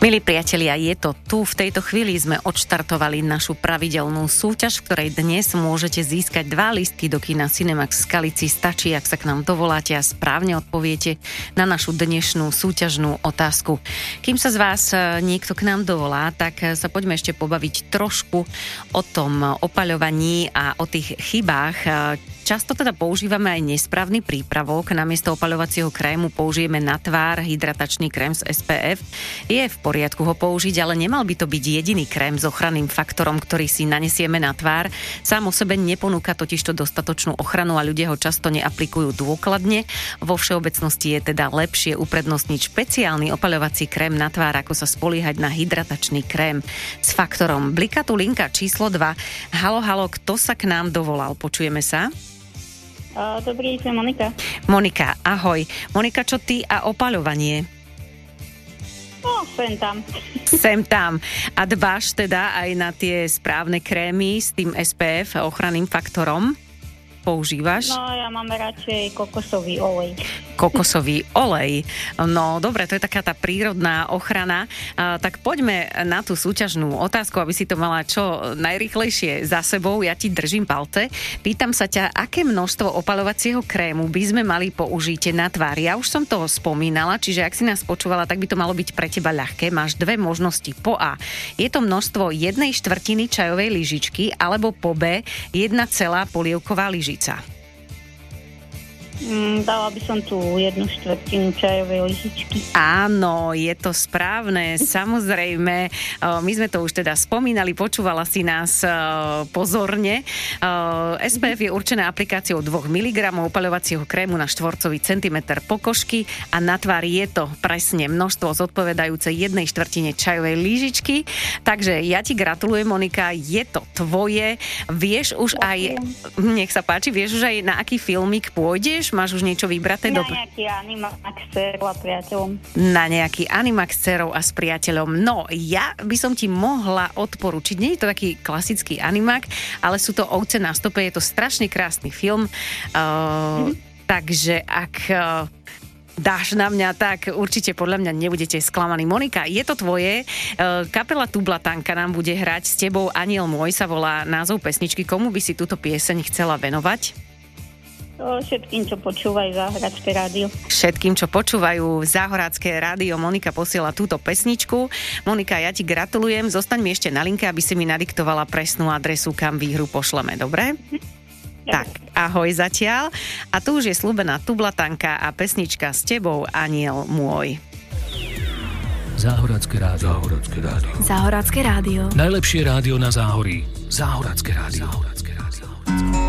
Milí priatelia, je to tu. V tejto chvíli sme odštartovali našu pravidelnú súťaž, v ktorej dnes môžete získať 2 lístky do kina Cinemax v Skalici. Stačí, ak sa k nám dovoláte a správne odpoviete na našu dnešnú súťažnú otázku. Kým sa z vás niekto k nám dovolá, tak sa poďme ešte pobaviť trošku o tom opaľovaní a o tých chybách. Často teda používame aj nesprávny prípravok. Namiesto opaľovacieho krému použijeme na tvár hydratačný krém z SPF. Je v poriadku ho použiť, ale nemal by to byť jediný krém s ochranným faktorom, ktorý si nanesieme na tvár. Sám o sebe neponúka totižto dostatočnú ochranu a ľudia ho často neaplikujú dôkladne. Vo všeobecnosti je teda lepšie uprednostniť špeciálny opaľovací krém na tvár, ako sa spoliehať na hydratačný krém s faktorom. Bliká tu linka číslo 2. Halo, kto sa k nám dovolal? Počujeme sa? Dobrý deň, Monika. Monika, ahoj. Monika, čo ty a opaľovanie? Sem tam. Sem tam. A dbáš teda aj na tie správne krémy s tým SPF ochranným faktorom? Používaš? No, ja mám radšej kokosový olej. Kokosový olej. No, dobre, to je taká tá prírodná ochrana. Tak poďme na tú súťažnú otázku, aby si to mala čo najrýchlejšie za sebou. Ja ti držím palce. Pýtam sa ťa, aké množstvo opaľovacieho krému by sme mali použiť na tvár? Ja už som to spomínala, čiže ak si nás počúvala, tak by to malo byť pre teba ľahké. Máš 2 možnosti. Po A. Je to množstvo 1/4 čajovej lyžičky, alebo po B. 1 celá polievková lyžička. Dala by som tu 1/4 čajovej lyžičky. Áno, je to správne, samozrejme. My sme to už teda spomínali, počúvala si nás pozorne. SPF je určená aplikáciou 2 mg opaľovacieho krému na štvorcový centimeter pokožky a na tvár je to presne množstvo zodpovedajúce 1/4 čajovej lyžičky. Takže ja ti gratulujem, Monika, je to tvoje. Vieš už aj, nech sa páči, vieš už aj na aký filmik pôjdeš? Máš už niečo vybraté? Na nejaký Animax s dcerou a priateľom. Na nejaký Animax s dcerou a s priateľom. No, ja by som ti mohla odporučiť. Nie je to taký klasický Animax, ale sú to Ovce na stope. Je to strašne krásny film. Takže ak dáš na mňa, tak určite podľa mňa nebudete sklamaní. Monika, je to tvoje. Kapela Tublatanka nám bude hrať s tebou. Aniel môj sa volá názov pesničky. Komu by si túto pieseň chcela venovať? Všetkým, čo počúvajú Záhoracké rádio. Všetkým, čo počúvajú Záhoracké rádio, Monika posiela túto pesničku. Monika, ja ti gratulujem. Zostaň mi ešte na linke, aby si mi nadiktovala presnú adresu, kam výhru pošleme, dobre? Tak, ahoj zatiaľ. A tu už je slúbená Tublatanka a pesnička s tebou, Aniel môj. Záhoracké rádio. Záhoracké rádio. Záhoracké rádio. Najlepšie rádio na Záhorí. Záhoracké rádio.